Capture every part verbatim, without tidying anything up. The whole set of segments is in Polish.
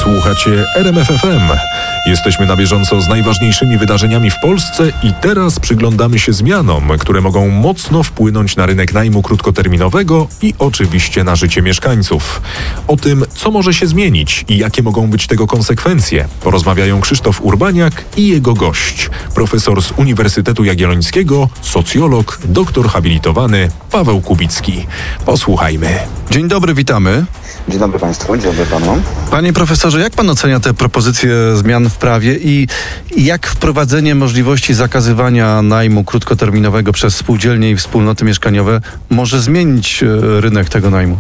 Słuchacie R M F F M. Jesteśmy na bieżąco z najważniejszymi wydarzeniami w Polsce i teraz przyglądamy się zmianom, które mogą mocno wpłynąć na rynek najmu krótkoterminowego i oczywiście na życie mieszkańców. O tym, co może się zmienić i jakie mogą być tego konsekwencje, porozmawiają Krzysztof Urbaniak i jego gość, profesor z Uniwersytetu Jagiellońskiego, socjolog, doktor habilitowany Paweł Kubicki. Posłuchajmy. Dzień dobry, witamy. Dzień dobry Państwu, dzień dobry Panu. Panie profesorze, jak Pan ocenia te propozycje zmian w prawie i jak wprowadzenie możliwości zakazywania najmu krótkoterminowego przez spółdzielnie i wspólnoty mieszkaniowe może zmienić rynek tego najmu?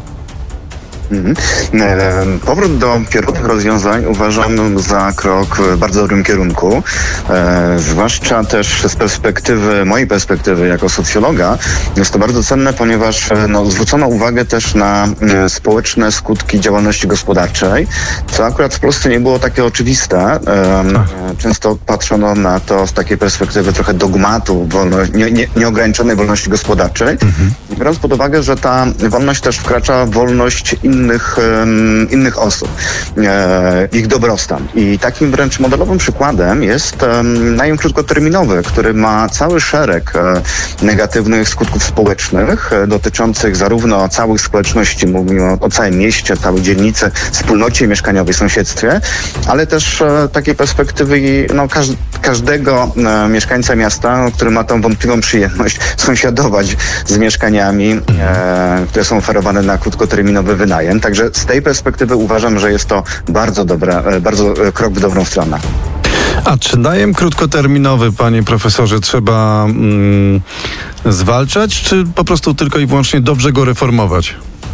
Mhm. Powrót do pierwotnych rozwiązań uważam za krok w bardzo dobrym kierunku, e, zwłaszcza też z perspektywy, mojej perspektywy jako socjologa jest to bardzo cenne, ponieważ no, zwrócono uwagę też na e, społeczne skutki działalności gospodarczej, co akurat w Polsce nie było takie oczywiste. E, często patrzono na to z takiej perspektywy trochę dogmatu wolno, nie, nie, nieograniczonej wolności gospodarczej, mhm. biorąc pod uwagę, że ta wolność też wkracza w wolność innych Innych, um, innych osób, e, ich dobrostan. I takim wręcz modelowym przykładem jest um, najem krótkoterminowy, który ma cały szereg e, negatywnych skutków społecznych e, dotyczących zarówno całych społeczności, mówimy o, o całym mieście, całej dzielnicy, wspólnocie mieszkaniowej, sąsiedztwie, ale też e, takiej perspektywy no, każ, każdego e, mieszkańca miasta, który ma tą wątpliwą przyjemność sąsiadować z mieszkaniami, e, które są oferowane na krótkoterminowy wynajem. Także z tej perspektywy uważam, że jest to bardzo dobra, bardzo krok w dobrą stronę. A czy najem krótkoterminowy, panie profesorze, trzeba mm, zwalczać, czy po prostu tylko i wyłącznie dobrze go reformować?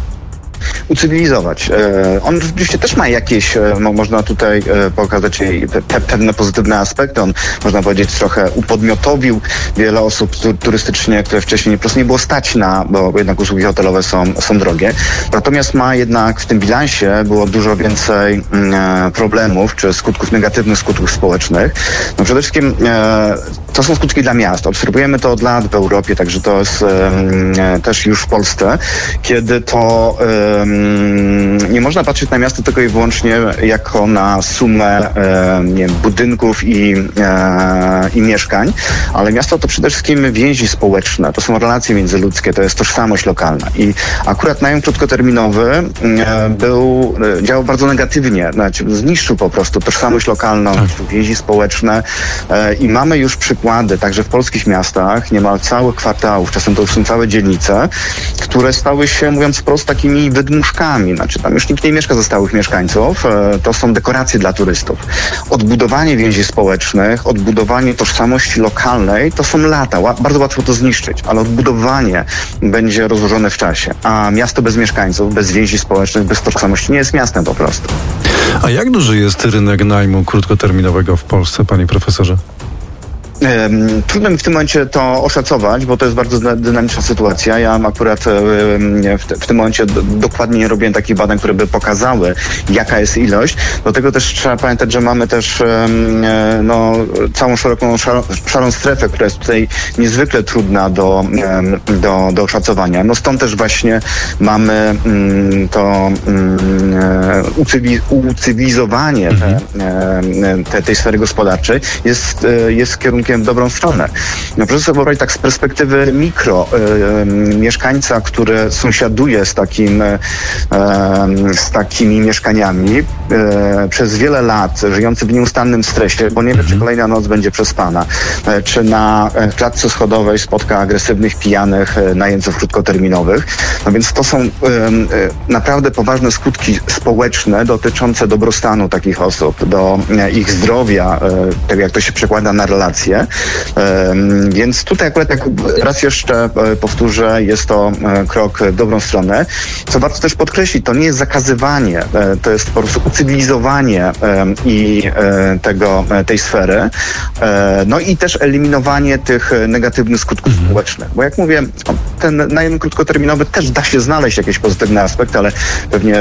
Ucywilizować. E, on oczywiście też ma jakieś, e, mo, można tutaj e, pokazać pe, pewne pozytywne aspekty. On, można powiedzieć, trochę upodmiotowił wiele osób tu, turystycznie, które wcześniej po prostu nie było stać na, bo jednak usługi hotelowe są, są drogie. Natomiast ma jednak w tym bilansie było dużo więcej e, problemów, czy skutków, negatywnych skutków społecznych. No przede wszystkim e, to są skutki dla miast. Obserwujemy to od lat w Europie, także to jest e, też już w Polsce, kiedy to e, nie można patrzeć na miasto tylko i wyłącznie jako na sumę e, nie wiem, budynków i, e, i mieszkań, ale miasto to przede wszystkim więzi społeczne, to są relacje międzyludzkie, to jest tożsamość lokalna. I akurat najem krótkoterminowy e, był, e, działał bardzo negatywnie, znaczy zniszczył po prostu tożsamość lokalną, więzi społeczne e, i mamy już przykłady, także w polskich miastach, niemal całych kwartałów, czasem to już są całe dzielnice, które stały się, mówiąc wprost, takimi wydmuszkami. Znaczy tam już nikt nie mieszka ze stałych mieszkańców. E, to są dekoracje dla turystów. Odbudowanie więzi społecznych, odbudowanie tożsamości lokalnej to są lata. Ła- bardzo łatwo to zniszczyć, ale odbudowanie będzie rozłożone w czasie. A miasto bez mieszkańców, bez więzi społecznych, bez tożsamości nie jest miastem po prostu. A jak duży jest rynek najmu krótkoterminowego w Polsce, panie profesorze? Trudno mi w tym momencie to oszacować, bo to jest bardzo dynamiczna sytuacja. Ja akurat w tym momencie dokładnie nie robiłem takich badań, które by pokazały, jaka jest ilość. Do tego też trzeba pamiętać, że mamy też no, całą szeroką szarą strefę, która jest tutaj niezwykle trudna do, do, do oszacowania. No stąd też właśnie mamy to ucywilizowanie te, te, tej sfery gospodarczej jest, jest kierunkiem w dobrą stronę. No proszę sobie wyobrazić tak z perspektywy mikro y, mieszkańca, który sąsiaduje z takim y, z takimi mieszkaniami y, przez wiele lat, żyjący w nieustannym stresie, bo nie wie, czy kolejna noc będzie przespana, y, czy na klatce schodowej spotka agresywnych, pijanych y, najemców krótkoterminowych. No więc to są y, y, naprawdę poważne skutki społeczne dotyczące dobrostanu takich osób, do y, ich zdrowia, y, tego jak to się przekłada na relacje. Więc tutaj akurat jak raz jeszcze powtórzę, jest to krok w dobrą stronę. Co warto też podkreślić, to nie jest zakazywanie, to jest po prostu ucywilizowanie i tego, tej sfery, no i też eliminowanie tych negatywnych skutków mhm. społecznych. Bo jak mówię, ten najem krótkoterminowy też da się znaleźć jakieś pozytywne aspekty, ale pewnie